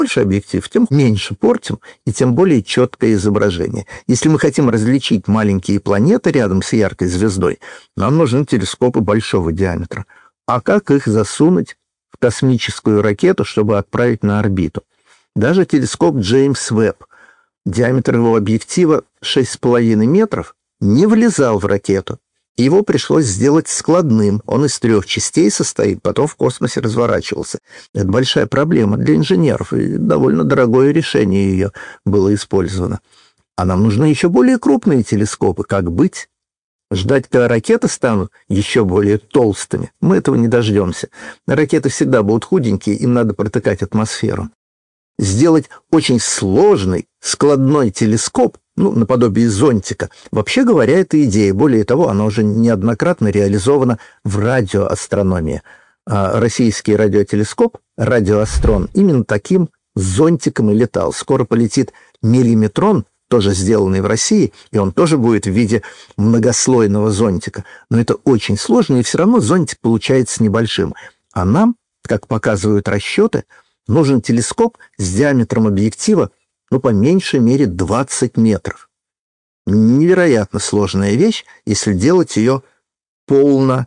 больше объектив, тем меньше портим и тем более четкое изображение. Если мы хотим различить маленькие планеты рядом с яркой звездой, нам нужны телескопы большого диаметра. А как их засунуть в космическую ракету, чтобы отправить на орбиту? Даже телескоп Джеймс Уэбб, диаметр его объектива 6,5 метров, не влезал в ракету. Его пришлось сделать складным. Он из 3 частей состоит, потом в космосе разворачивался. Это большая проблема для инженеров, и довольно дорогое решение ее было использовано. А нам нужны еще более крупные телескопы. Как быть? Ждать, когда ракеты станут еще более толстыми? Мы этого не дождемся. Ракеты всегда будут худенькие, им надо протыкать атмосферу. Сделать очень сложный складной телескоп, наподобие зонтика. Вообще говоря, это идея. Более того, она уже неоднократно реализована в радиоастрономии. А российский радиотелескоп «Радиоастрон» именно таким зонтиком и летал. Скоро полетит миллиметрон, тоже сделанный в России, и он тоже будет в виде многослойного зонтика. Но это очень сложно, и все равно зонтик получается небольшим. А нам, как показывают расчеты, нужен телескоп с диаметром объектива, по меньшей мере 20 метров. Невероятно сложная вещь, если делать ее полно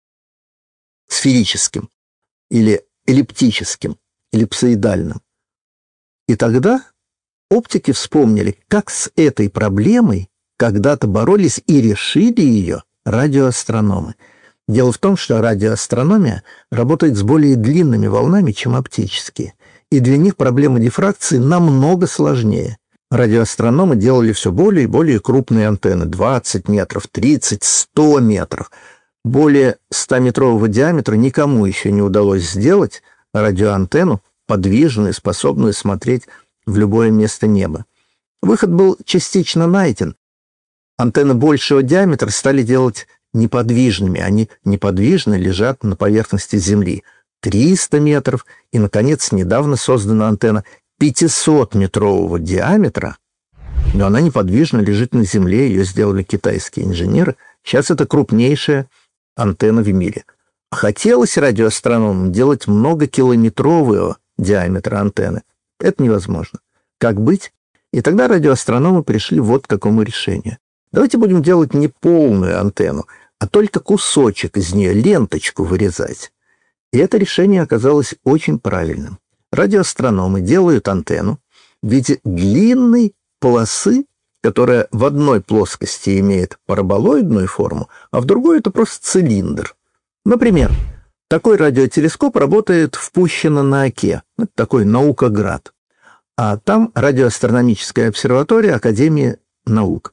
сферическим или эллиптическим, эллипсоидальным. И тогда оптики вспомнили, как с этой проблемой когда-то боролись и решили ее радиоастрономы. Дело в том, что радиоастрономия работает с более длинными волнами, чем оптические, и для них проблема дифракции намного сложнее. Радиоастрономы делали все более и более крупные антенны – 20 метров, 30, 100 метров. Более 100-метрового диаметра никому еще не удалось сделать радиоантенну, подвижную, способную смотреть в любое место неба. Выход был частично найден. Антенны большего диаметра стали делать неподвижными. Они неподвижно лежат на поверхности Земли. 300 метров, и, наконец, недавно создана антенна 500-метрового диаметра, но она неподвижно лежит на Земле, ее сделали китайские инженеры. Сейчас это крупнейшая антенна в мире. Хотелось радиоастрономам делать многокилометрового диаметра антенны. Это невозможно. Как быть? И тогда радиоастрономы пришли вот к какому решению. Давайте будем делать не полную антенну, а только кусочек из нее, ленточку вырезать. И это решение оказалось очень правильным. Радиоастрономы делают антенну в виде длинной полосы, которая в одной плоскости имеет параболоидную форму, а в другой это просто цилиндр. Например, такой радиотелескоп работает в Пущино-на-Оке. Это такой наукоград. А там радиоастрономическая обсерватория Академии наук.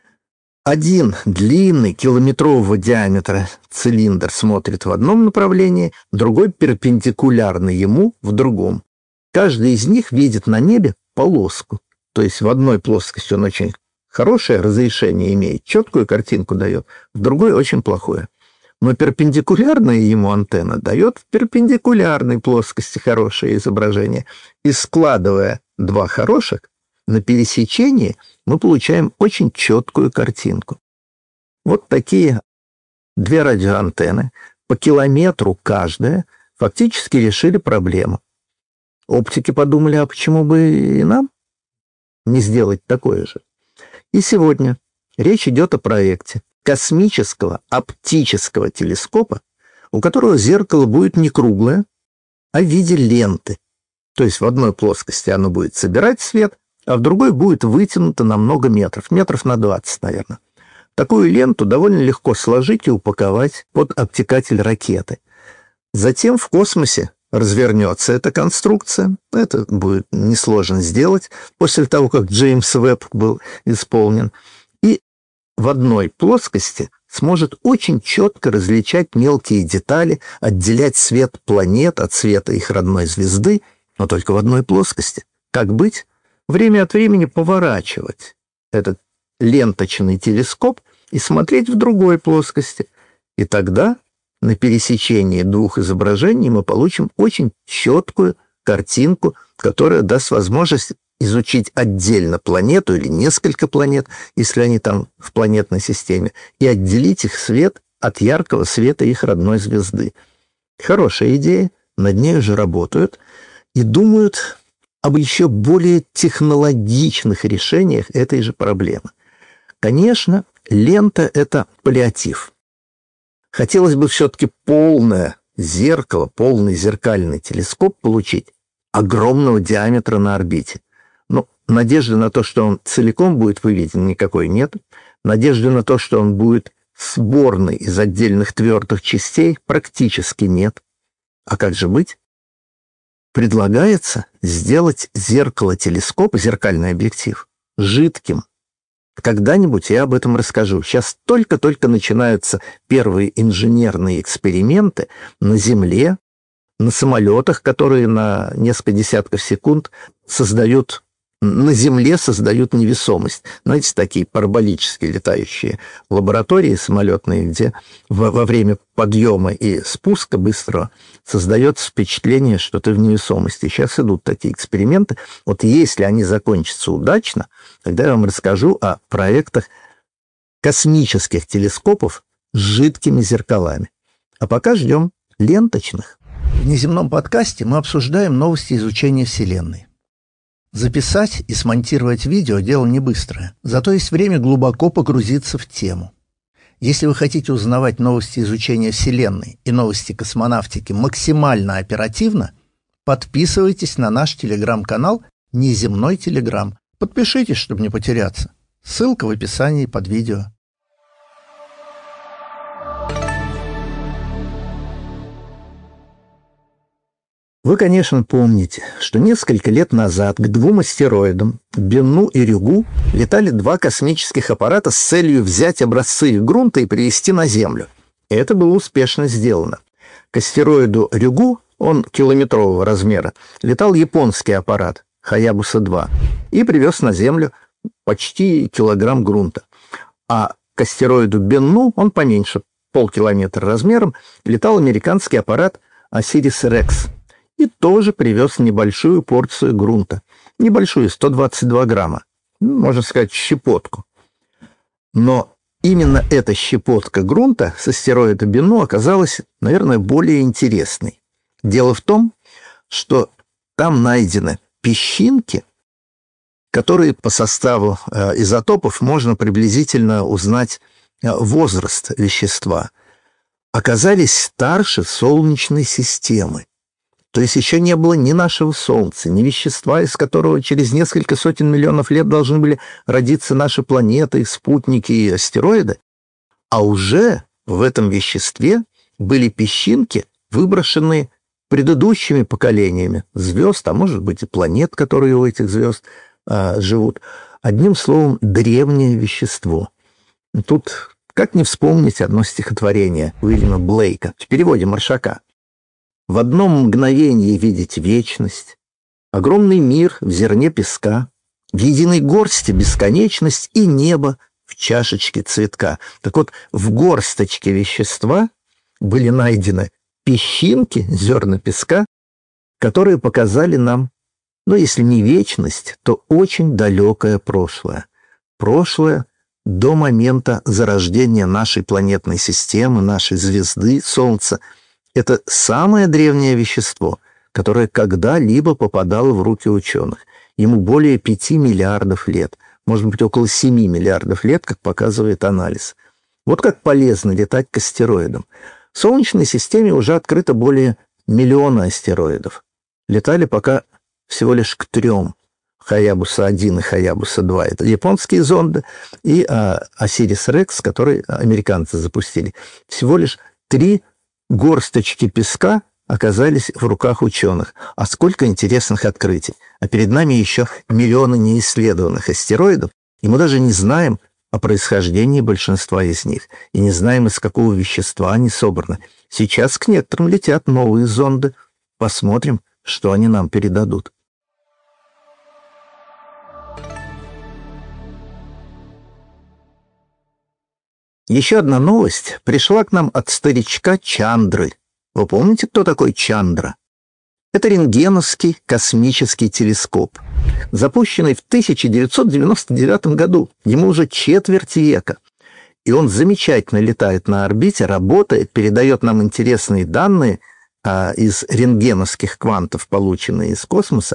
Один длинный километрового диаметра цилиндр смотрит в одном направлении, другой перпендикулярно ему в другом. Каждый из них видит на небе полоску. То есть в одной плоскости он очень хорошее разрешение имеет, четкую картинку дает, в другой очень плохое. Но перпендикулярная ему антенна дает в перпендикулярной плоскости хорошее изображение. И складывая два хороших, на пересечении мы получаем очень четкую картинку. Вот такие 2 радиоантенны, по километру каждая, фактически решили проблему. Оптики подумали, а почему бы и нам не сделать такое же? И сегодня речь идет о проекте космического оптического телескопа, у которого зеркало будет не круглое, а в виде ленты. То есть в одной плоскости оно будет собирать свет, а в другой будет вытянуто на много метров, метров на 20, наверное. Такую ленту довольно легко сложить и упаковать под обтекатель ракеты. Затем в космосе развернется эта конструкция. Это будет несложно сделать после того, как Джеймс Уэбб был исполнен. И в одной плоскости сможет очень четко различать мелкие детали, отделять свет планет от света их родной звезды, но только в одной плоскости. Как быть? Время от времени поворачивать этот ленточный телескоп и смотреть в другой плоскости. И тогда на пересечении 2 изображений мы получим очень четкую картинку, которая даст возможность изучить отдельно планету или несколько планет, если они там в планетной системе, и отделить их свет от яркого света их родной звезды. Хорошая идея, над ней уже работают и думают об еще более технологичных решениях этой же проблемы. Конечно, лента – это паллиатив. Хотелось бы все-таки полное зеркало, полный зеркальный телескоп получить огромного диаметра на орбите. Но надежды на то, что он целиком будет выведен, никакой нет. Надежды на то, что он будет сборный из отдельных твердых частей, практически нет. А как же быть? Предлагается сделать зеркало-телескоп, зеркальный объектив, жидким. Когда-нибудь я об этом расскажу. Сейчас только-только начинаются первые инженерные эксперименты на Земле, на самолетах, которые на несколько десятков секунд на Земле создают невесомость. Знаете, такие параболические летающие лаборатории самолетные, где во время подъема и спуска быстрого создается впечатление, что ты в невесомости. Сейчас идут такие эксперименты. Вот если они закончатся удачно, тогда я вам расскажу о проектах космических телескопов с жидкими зеркалами. А пока ждем ленточных. В внеземном подкасте мы обсуждаем новости изучения Вселенной. Записать и смонтировать видео – дело не быстрое, зато есть время глубоко погрузиться в тему. Если вы хотите узнавать новости изучения Вселенной и новости космонавтики максимально оперативно, подписывайтесь на наш телеграм-канал «Неземной Телеграм». Подпишитесь, чтобы не потеряться. Ссылка в описании под видео. Вы, конечно, помните, что несколько лет назад к двум астероидам, Бенну и Рюгу, летали два космических аппарата с целью взять образцы их грунта и привезти на Землю. И это было успешно сделано. К астероиду Рюгу, он километрового размера, летал японский аппарат Хаябуса-2 и привез на Землю почти килограмм грунта. А к астероиду Бенну, он поменьше, полкилометра размером, летал американский аппарат Осирис-Рекс. И тоже привез небольшую порцию грунта. Небольшую, 122 грамма. Можно сказать, щепотку. Но именно эта щепотка грунта с астероида Бенну оказалась, наверное, более интересной. Дело в том, что там найдены песчинки, которые по составу изотопов можно приблизительно узнать возраст вещества, оказались старше Солнечной системы. То есть еще не было ни нашего Солнца, ни вещества, из которого через несколько сотен миллионов лет должны были родиться наши планеты, спутники и астероиды. А уже в этом веществе были песчинки, выброшенные предыдущими поколениями звезд, а может быть и планет, которые у этих звезд живут. Одним словом, древнее вещество. Тут как не вспомнить одно стихотворение Уильяма Блейка в переводе Маршака. В одном мгновении видеть вечность, огромный мир в зерне песка, в единой горсти бесконечность и небо в чашечке цветка. Так вот, в горсточке вещества были найдены песчинки, зерна песка, которые показали нам, если не вечность, то очень далекое прошлое. Прошлое до момента зарождения нашей планетной системы, нашей звезды, Солнца. Это самое древнее вещество, которое когда-либо попадало в руки ученых. Ему более 5 миллиардов лет, может быть, около 7 миллиардов лет, как показывает анализ. Вот как полезно летать к астероидам. В Солнечной системе уже открыто более 1 миллиона астероидов. Летали пока всего лишь к 3. Хаябуса-1 и Хаябуса-2. Это японские зонды. И Осирис-Рекс, который американцы запустили. Всего лишь 3 горсточки песка оказались в руках ученых. А сколько интересных открытий. А перед нами еще миллионы неисследованных астероидов, и мы даже не знаем о происхождении большинства из них, и не знаем, из какого вещества они собраны. Сейчас к некоторым летят новые зонды. Посмотрим, что они нам передадут. Еще одна новость пришла к нам от старичка Чандры. Вы помните, кто такой Чандра? Это рентгеновский космический телескоп, запущенный в 1999 году. Ему уже четверть века. И он замечательно летает на орбите, работает, передает нам интересные данные из рентгеновских квантов, полученные из космоса.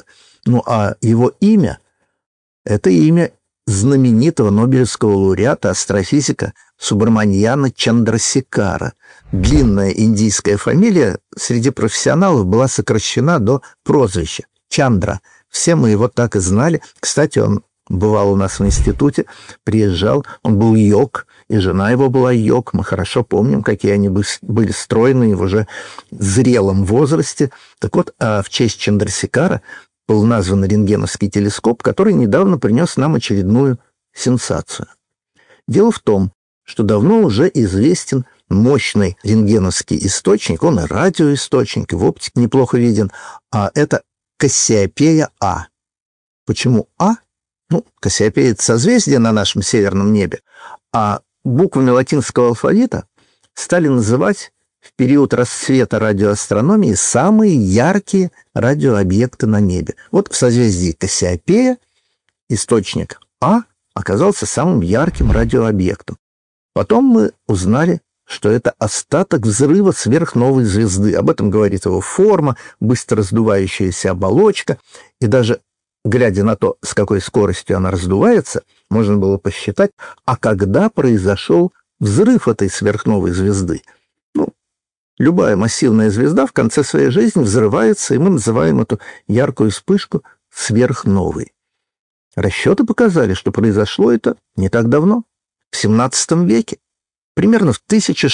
Ну, а его имя — это имя знаменитого нобелевского лауреата, астрофизика Субраманьяна Чандрасекара. Длинная индийская фамилия среди профессионалов была сокращена до прозвища Чандра. Все мы его так и знали. Кстати, он бывал у нас в институте, приезжал, он был йог, и жена его была йог. Мы хорошо помним, какие они были стройные в уже зрелом возрасте. Так вот, в честь Чандрасекара был назван рентгеновский телескоп, который недавно принес нам очередную сенсацию. Дело в том, что давно уже известен мощный рентгеновский источник, он и радиоисточник, и в оптике неплохо виден, а это Кассиопея А. Почему А? Ну, Кассиопея — это созвездие на нашем северном небе, а буквами латинского алфавита стали называть в период расцвета радиоастрономии самые яркие радиообъекты на небе. Вот в созвездии Кассиопея источник А оказался самым ярким радиообъектом. Потом мы узнали, что это остаток взрыва сверхновой звезды. Об этом говорит его форма, быстро раздувающаяся оболочка. И даже глядя на то, с какой скоростью она раздувается, можно было посчитать, а когда произошел взрыв этой сверхновой звезды. Ну, любая массивная звезда в конце своей жизни взрывается, и мы называем эту яркую вспышку сверхновой. Расчеты показали, что произошло это не так давно, в XVII веке, примерно в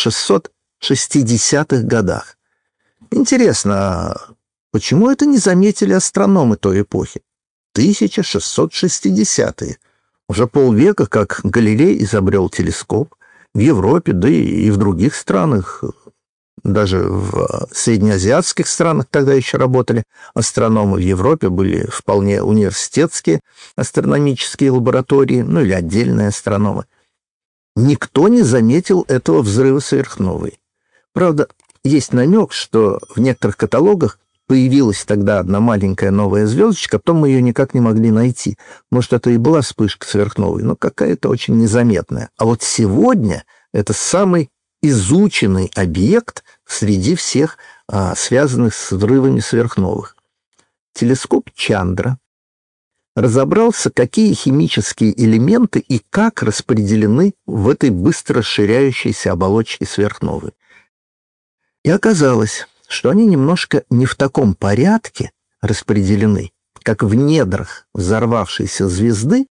1660-х годах. Интересно, почему это не заметили астрономы той эпохи? 1660-е. Уже полвека, как Галилей изобрел телескоп. В Европе, да и в других странах, даже в среднеазиатских странах тогда еще работали астрономы. В Европе были вполне университетские астрономические лаборатории, ну или отдельные астрономы. Никто не заметил этого взрыва сверхновой. Правда, есть намек, что в некоторых каталогах появилась тогда одна маленькая новая звездочка, потом мы ее никак не могли найти. Может, это и была вспышка сверхновой, но какая-то очень незаметная. А вот сегодня это самый изученный объект среди всех связанных с взрывами сверхновых. Телескоп Чандра разобрался, какие химические элементы и как распределены в этой быстро расширяющейся оболочке сверхновой. И оказалось, что они немножко не в таком порядке распределены, как в недрах взорвавшейся звезды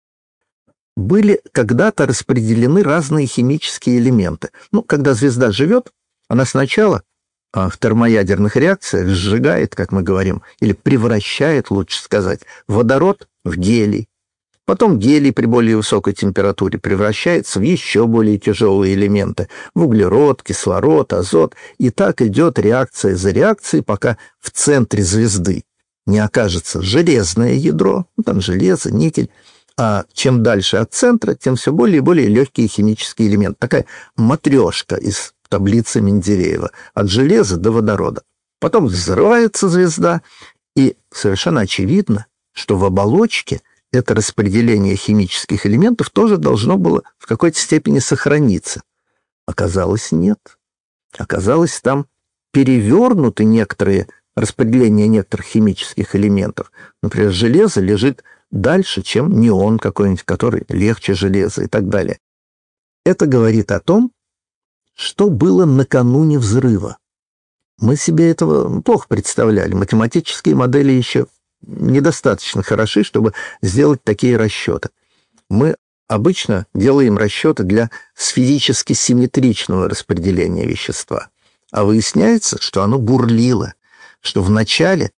были когда-то распределены разные химические элементы. Ну, когда звезда живет, она сначала в термоядерных реакциях сжигает, как мы говорим, или превращает, лучше сказать, водород в гелий. Потом гелий при более высокой температуре превращается в еще более тяжелые элементы, в углерод, кислород, азот. И так идет реакция за реакцией, пока в центре звезды не окажется железное ядро, ну, там железо, никель. А чем дальше от центра, тем все более и более легкие химические элементы. Такая матрешка из таблицы Менделеева. От железа до водорода. Потом взрывается звезда, и совершенно очевидно, что в оболочке это распределение химических элементов тоже должно было в какой-то степени сохраниться. Оказалось, нет. Оказалось, там перевернуты некоторые распределения некоторых химических элементов. Например, железо лежит дальше, чем неон какой-нибудь, который легче железа и так далее. Это говорит о том, что было накануне взрыва. Мы себе этого плохо представляли. Математические модели еще недостаточно хороши, чтобы сделать такие расчеты. Мы обычно делаем расчеты для сферически симметричного распределения вещества. А выясняется, что оно бурлило, что вначале,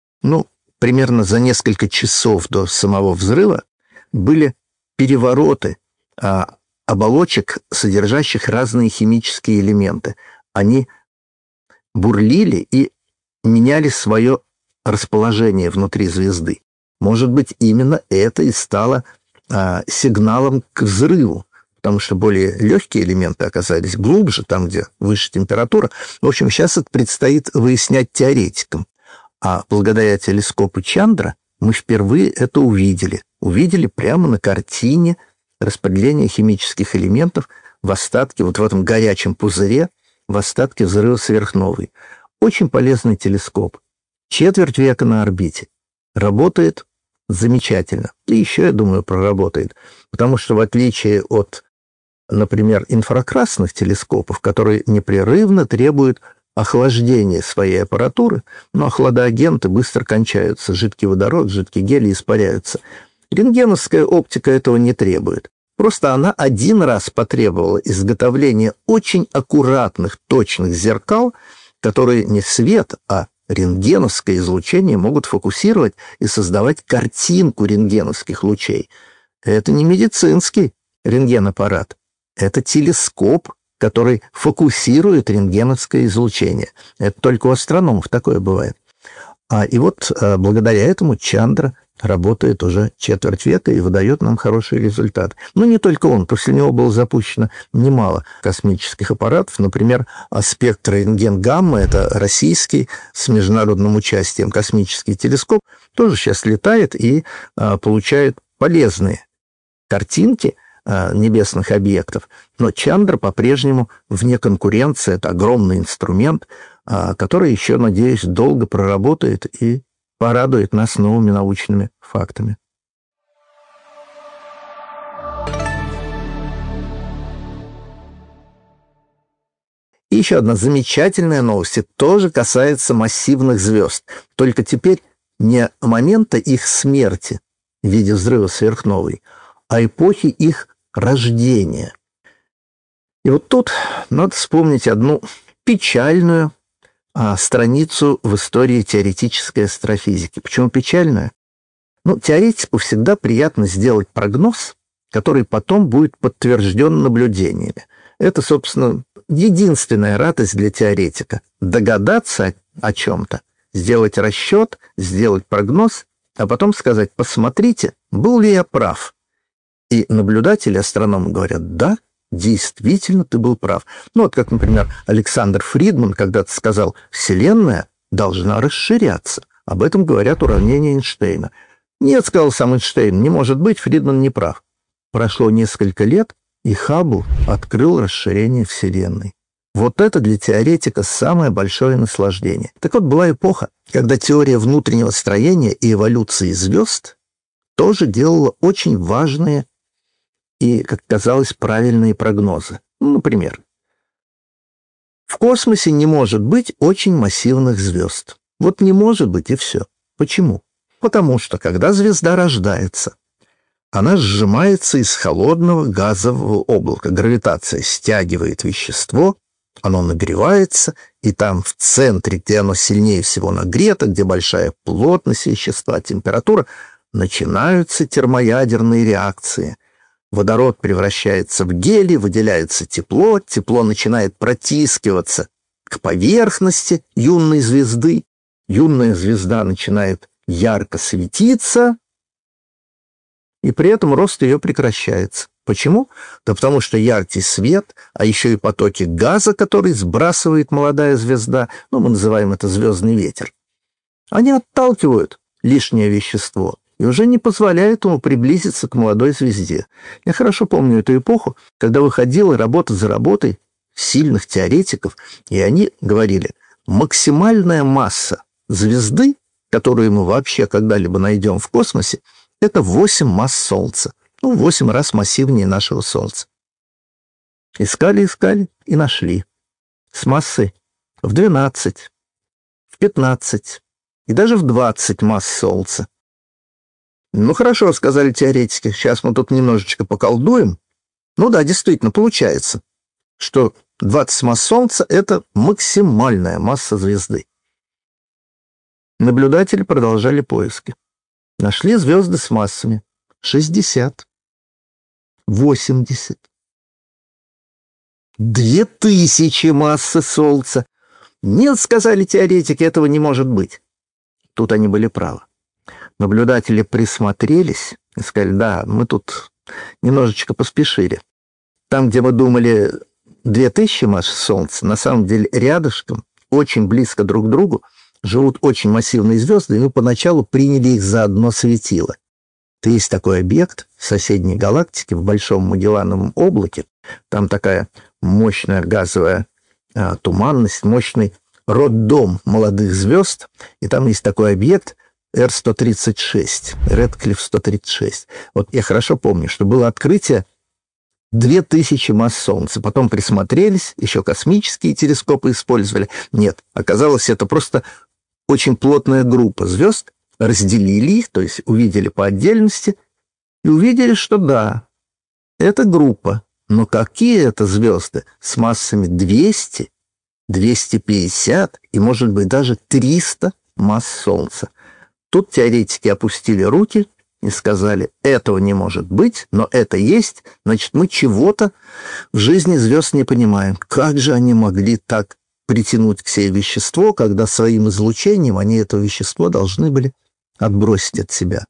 примерно за несколько часов до самого взрыва, были перевороты оболочек, содержащих разные химические элементы. Они бурлили и меняли свое расположение внутри звезды. Может быть, именно это и стало сигналом к взрыву, потому что более легкие элементы оказались глубже, там, где выше температура. В общем, сейчас это предстоит выяснять теоретикам. А благодаря телескопу Чандра мы впервые это увидели. Увидели прямо на картине распределение химических элементов в остатке, вот в этом горячем пузыре, в остатке взрыва сверхновой. Очень полезный телескоп. Четверть века на орбите. Работает замечательно. И еще, я думаю, проработает. Потому что в отличие от, например, инфракрасных телескопов, которые непрерывно требуют охлаждения своей аппаратуры, но хладоагенты быстро кончаются, жидкий водород, жидкий гелий испаряются. Рентгеновская оптика этого не требует. Просто она один раз потребовала изготовления очень аккуратных, точных зеркал, которые не свет, а рентгеновское излучение могут фокусировать и создавать картинку рентгеновских лучей. Это не медицинский рентгенаппарат, это телескоп, который фокусирует рентгеновское излучение. Это только у астрономов такое бывает. И вот благодаря этому Чандра работает уже четверть века и выдает нам хороший результат. Но не только он, после него было запущено немало космических аппаратов. Например, спектрорентген-гамма, это российский с международным участием космический телескоп, тоже сейчас летает и получает полезные картинки небесных объектов. Но Чандра по-прежнему вне конкуренции. Это огромный инструмент, который еще, надеюсь, долго проработает и порадует нас новыми научными фактами. И еще одна замечательная новость, тоже касается массивных звезд. Только теперь не момента их смерти в виде взрыва сверхновой, а эпохи их рождения. И вот тут надо вспомнить одну печальную страницу в истории теоретической астрофизики. Почему печальная? Теоретику всегда приятно сделать прогноз, который потом будет подтвержден наблюдениями. Это, собственно, единственная радость для теоретика. Догадаться о чем-то, сделать расчет, сделать прогноз, а потом сказать: посмотрите, был ли я прав. И наблюдатели, астрономы говорят: да, действительно, ты был прав. Вот как, например, Александр Фридман когда-то сказал: Вселенная должна расширяться. Об этом говорят уравнения Эйнштейна. Нет, сказал сам Эйнштейн, не может быть, Фридман не прав. Прошло несколько лет, и Хаббл открыл расширение Вселенной. Вот это для теоретика самое большое наслаждение. Так вот, была эпоха, когда теория внутреннего строения и эволюции звезд тоже делала очень важные и, как казалось, правильные прогнозы. Например, в космосе не может быть очень массивных звезд. Вот не может быть, и все. Почему? Потому что, когда звезда рождается, она сжимается из холодного газового облака. Гравитация стягивает вещество, оно нагревается, и там в центре, где оно сильнее всего нагрето, где большая плотность вещества, температура, начинаются термоядерные реакции. Водород превращается в гелий, выделяется тепло, тепло начинает протискиваться к поверхности юной звезды, юная звезда начинает ярко светиться, и при этом рост ее прекращается. Почему? Да потому что яркий свет, а еще и потоки газа, который сбрасывает молодая звезда, мы называем это звездный ветер, они отталкивают лишнее вещество и уже не позволяют ему приблизиться к молодой звезде. Я хорошо помню эту эпоху, когда выходила работа за работой сильных теоретиков, и они говорили: максимальная масса звезды, которую мы вообще когда-либо найдем в космосе, это 8 масс Солнца. 8 раз массивнее нашего Солнца. Искали и нашли. С массой в 12, в 15 и даже в 20 масс Солнца. Хорошо, сказали теоретики, сейчас мы тут немножечко поколдуем. Да, действительно, получается, что 20 масс Солнца — это максимальная масса звезды. Наблюдатели продолжали поиски. Нашли звезды с массами 60, 80, 2000 массы Солнца. Нет, сказали теоретики, этого не может быть. Тут они были правы. Наблюдатели присмотрелись и сказали: да, мы тут немножечко поспешили. Там, где мы думали 2000 масс Солнца, на самом деле рядышком, очень близко друг к другу, живут очень массивные звезды, и мы поначалу приняли их за одно светило. Есть такой объект в соседней галактике, в Большом Магеллановом облаке. Там такая мощная газовая туманность, мощный роддом молодых звезд. И там есть такой объект Р-136, Редклифф 136. Вот я хорошо помню, что было открытие 2000 масс Солнца. Потом присмотрелись, еще космические телескопы использовали. Нет, оказалось, это просто очень плотная группа звезд. Разделили их, то есть увидели по отдельности, и увидели, что да, это группа. Но какие это звезды с массами 200, 250 и, может быть, даже 300 масс Солнца? Тут теоретики опустили руки и сказали, этого не может быть, но это есть, значит, мы чего-то в жизни звезд не понимаем. Как же они могли так притянуть к себе вещество, когда своим излучением они это вещество должны были отбросить от себя?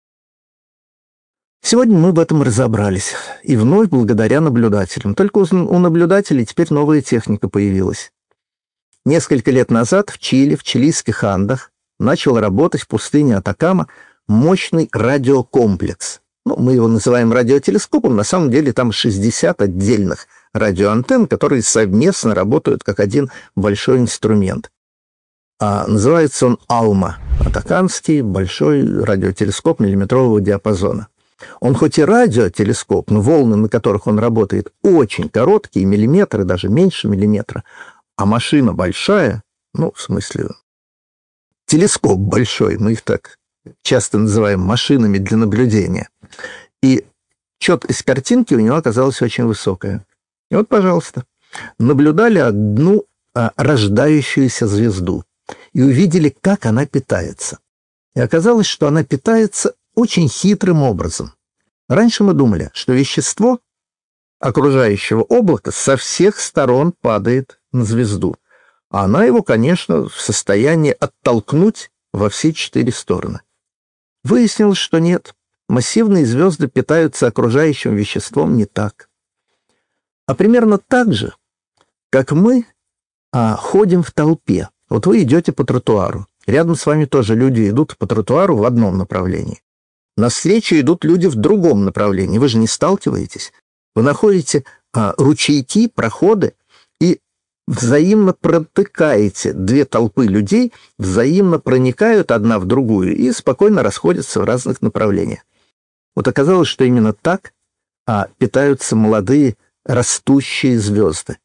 Сегодня мы в этом разобрались, и вновь благодаря наблюдателям. Только у наблюдателей теперь новая техника появилась. Несколько лет назад в Чили, в чилийских Андах, начал работать в пустыне Атакама мощный радиокомплекс. Мы его называем радиотелескопом, на самом деле там 60 отдельных радиоантенн, которые совместно работают как один большой инструмент. А называется он АЛМА, Атакамский большой радиотелескоп миллиметрового диапазона. Он хоть и радиотелескоп, но волны, на которых он работает, очень короткие, миллиметры, даже меньше миллиметра, а машина большая, в смысле, телескоп большой, мы их так часто называем машинами для наблюдения. И четкость картинки у него оказалась очень высокая. И вот, пожалуйста, наблюдали одну рождающуюся звезду и увидели, как она питается. И оказалось, что она питается очень хитрым образом. Раньше мы думали, что вещество окружающего облака со всех сторон падает на звезду, а она его, конечно, в состоянии оттолкнуть во все 4 стороны. Выяснилось, что нет. Массивные звезды питаются окружающим веществом не так. А примерно так же, как мы ходим в толпе. Вот вы идете по тротуару. Рядом с вами тоже люди идут по тротуару в одном направлении. Навстречу идут люди в другом направлении. Вы же не сталкиваетесь. Вы находите ручейки, проходы и взаимно протыкаете. 2 толпы людей взаимно проникают одна в другую и спокойно расходятся в разных направлениях. Вот оказалось, что именно так питаются молодые растущие звезды.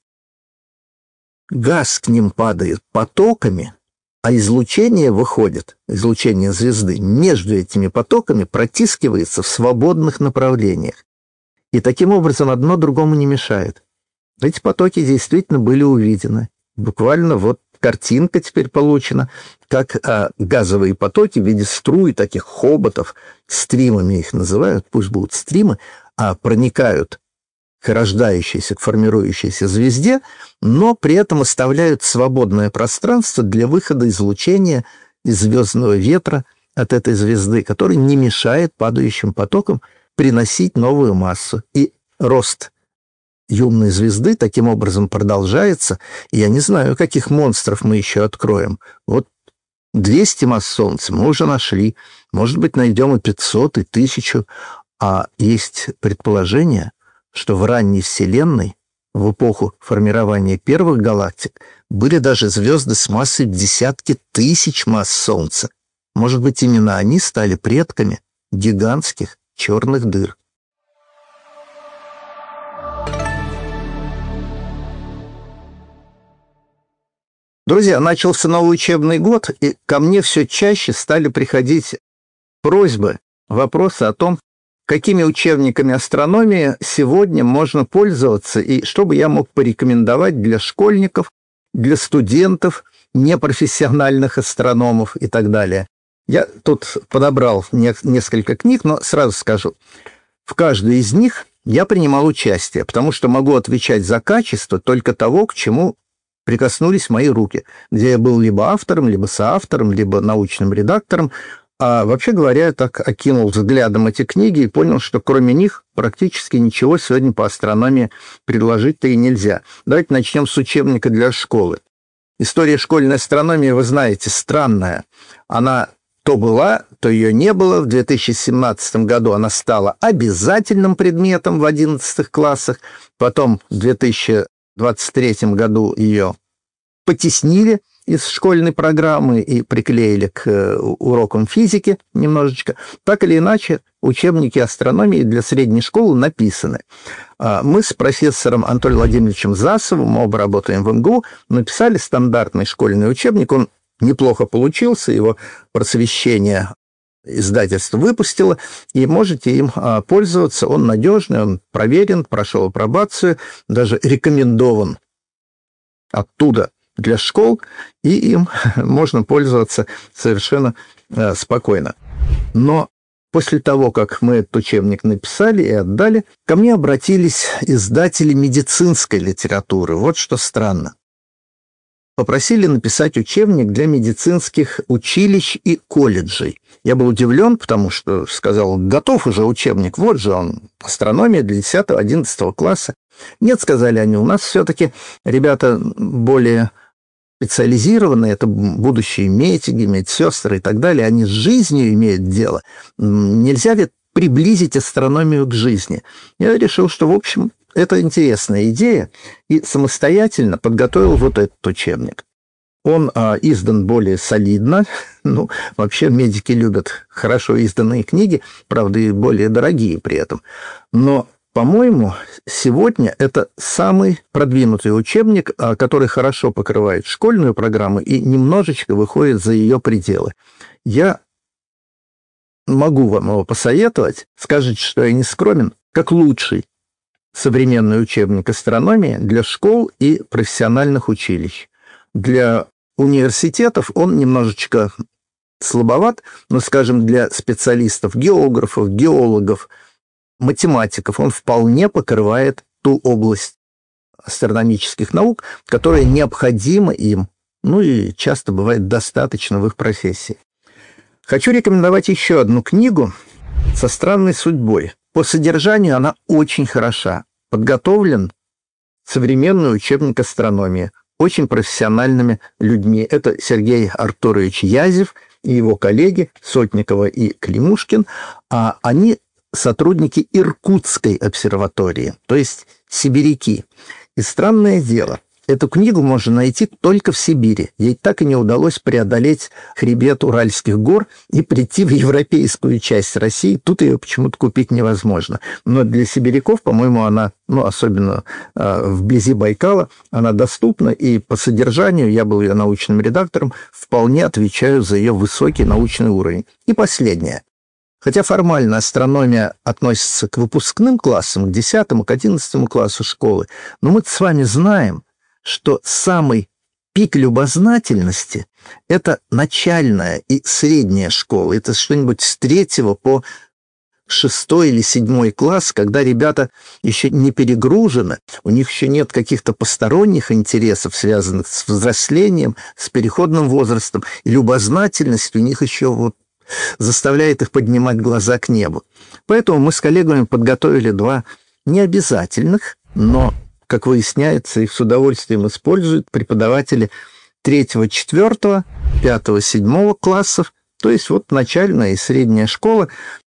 Газ к ним падает потоками, а излучение выходит, излучение звезды, между этими потоками протискивается в свободных направлениях. И таким образом одно другому не мешает. Эти потоки действительно были увидены. Буквально вот картинка теперь получена, как газовые потоки в виде струй, таких хоботов, стримами их называют, пусть будут стримы, проникают к рождающейся, к формирующейся звезде, но при этом оставляют свободное пространство для выхода излучения из звездного ветра от этой звезды, который не мешает падающим потокам приносить новую массу. И рост юной звезды таким образом продолжается. И я не знаю, каких монстров мы еще откроем. Вот 200 масс Солнца мы уже нашли. Может быть, найдем и 500, и 1000. А есть предположение, что в ранней Вселенной, в эпоху формирования первых галактик, были даже звезды с массой в десятки тысяч масс Солнца. Может быть, именно они стали предками гигантских черных дыр. Друзья, начался новый учебный год, и ко мне все чаще стали приходить просьбы, вопросы о том, какими учебниками астрономии сегодня можно пользоваться, и что бы я мог порекомендовать для школьников, для студентов, непрофессиональных астрономов и так далее. Я тут подобрал несколько книг, но сразу скажу, в каждой из них я принимал участие, потому что могу отвечать за качество только того, к чему прикоснулись мои руки, где я был либо автором, либо соавтором, либо научным редактором. А вообще говоря, я так окинул взглядом эти книги и понял, что кроме них практически ничего сегодня по астрономии предложить-то и нельзя. Давайте начнем с учебника для школы. История школьной астрономии, вы знаете, странная. Она то была, то ее не было. В 2017 году она стала обязательным предметом в 11 классах. Потом в 2023 году ее потеснили из школьной программы и приклеили к урокам физики немножечко. Так или иначе, учебники астрономии для средней школы написаны. Мы с профессором Анатолием Владимировичем Засовым, мы оба работаем в МГУ, написали стандартный школьный учебник. Он неплохо получился, его просвещение издательство выпустило, и можете им пользоваться. Он надежный, он проверен, прошел апробацию, даже рекомендован оттуда для школ, и им можно пользоваться совершенно спокойно. Но после того, как мы этот учебник написали и отдали, ко мне обратились издатели медицинской литературы. Вот что странно. Попросили написать учебник для медицинских училищ и колледжей. Я был удивлен, потому что сказал, готов уже учебник, вот же он, астрономия для 10-11 класса. Нет, сказали они, у нас все-таки ребята более специализированные, это будущие медики, медсестры и так далее, они с жизнью имеют дело. Нельзя ведь приблизить астрономию к жизни. Я решил, что, в общем, это интересная идея, и самостоятельно подготовил вот этот учебник. Он издан более солидно. Ну, вообще медики любят хорошо изданные книги, правда, и более дорогие при этом. Но, по-моему, сегодня это самый продвинутый учебник, который хорошо покрывает школьную программу и немножечко выходит за ее пределы. Я могу вам его посоветовать, скажете, что я не скромен, как лучший современный учебник астрономии для школ и профессиональных училищ. Для университетов он немножечко слабоват, но, скажем, для специалистов, географов, геологов, математиков он вполне покрывает ту область астрономических наук, которая необходима им, ну и часто бывает достаточно в их профессии. Хочу рекомендовать еще одну книгу «Со странной судьбой». По содержанию она очень хороша. Подготовлен современный учебник астрономии очень профессиональными людьми. Это Сергей Артурович Язев и его коллеги Сотникова и Климушкин. Они сотрудники Иркутской обсерватории, то есть сибиряки. И странное дело, эту книгу можно найти только в Сибири. Ей так и не удалось преодолеть хребет Уральских гор и прийти в европейскую часть России. Тут ее почему-то купить невозможно. Но для сибиряков, по-моему, она, особенно вблизи Байкала, она доступна. И по содержанию, я был ее научным редактором, вполне отвечаю за ее высокий научный уровень. И последнее. Хотя формально астрономия относится к выпускным классам, к 10, к 11 классу школы, но мы с вами знаем, что самый пик любознательности – это начальная и средняя школа. Это что-нибудь с 3 по 6 или 7 класс, когда ребята еще не перегружены, у них еще нет каких-то посторонних интересов, связанных с взрослением, с переходным возрастом. И любознательность у них еще заставляет их поднимать глаза к небу. Поэтому мы с коллегами подготовили 2 необязательных, но, как выясняется, их с удовольствием используют преподаватели 3, 4, 5, 7 классов, то есть начальная и средняя школа.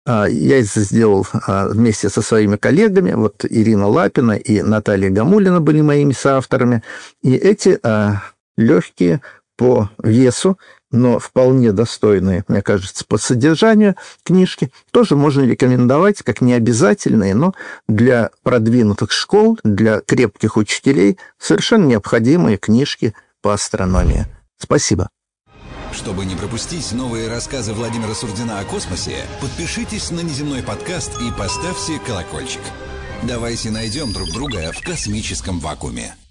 Я это сделал вместе со своими коллегами. Ирина Лапина и Наталья Гамулина были моими соавторами. И эти легкие по весу, но вполне достойные, мне кажется, по содержанию книжки, тоже можно рекомендовать как необязательные, но для продвинутых школ, для крепких учителей совершенно необходимые книжки по астрономии. Спасибо. Чтобы не пропустить новые рассказы Владимира Сурдина о космосе, подпишитесь на «Неземной подкаст» и поставьте колокольчик. Давайте найдем друг друга в космическом вакууме.